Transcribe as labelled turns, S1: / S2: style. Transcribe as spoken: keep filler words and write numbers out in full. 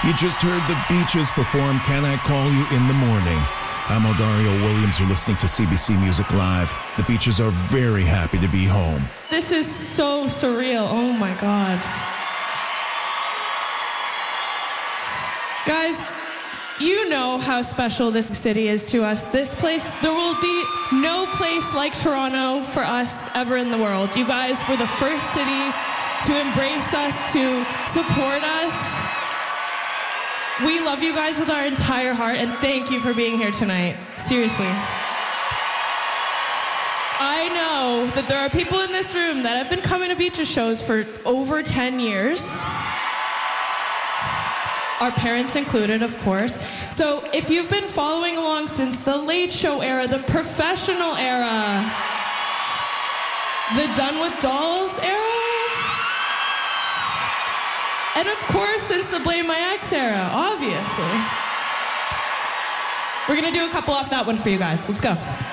S1: You just heard the Beaches perform Can I Call You in the Morning. I'm Odario Williams. You're listening to C B C Music Live. The Beaches are very happy to be home.
S2: This is so surreal. Oh my God. Guys, you know how special this city is to us. This place, there will be no place like Toronto for us ever in the world. You guys were the first city to embrace us, to support us. We love you guys with our entire heart, and thank you for being here tonight. Seriously. I know that there are people in this room that have been coming to Beaches shows for over ten years. Our parents included, of course. So if you've been following along since the Late Show era, the Professional era, the Done with Dolls era, and of course, since the Blame My Ex era, obviously. We're gonna do a couple off that one for you guys. Let's go.